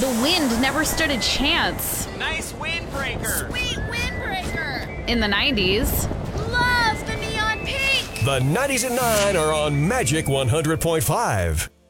The wind never stood a chance. Nice windbreaker. Sweet windbreaker. In the 90s. Love the neon pink. The 90s at 9 are on Magic 100.5.